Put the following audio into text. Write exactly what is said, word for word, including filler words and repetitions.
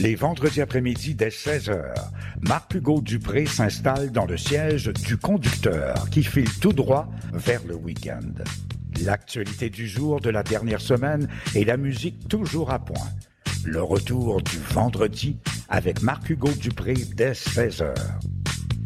Les vendredis après-midi dès seize heures, Marc-Hugo Dupré s'installe dans le siège du conducteur qui file tout droit vers le week-end. L'actualité du jour de la dernière semaine et la musique toujours à point. Le retour du vendredi avec Marc-Hugo Dupré dès seize heures.